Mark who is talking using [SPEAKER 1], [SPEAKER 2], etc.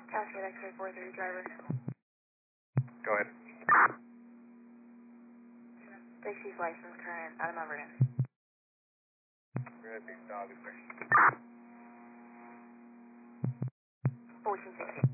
[SPEAKER 1] Cascade X-ray 43 driver.
[SPEAKER 2] Go ahead.
[SPEAKER 1] Dixie's license current out of Mount Vernon.
[SPEAKER 2] Red Big Dog, sir.
[SPEAKER 1] 1416.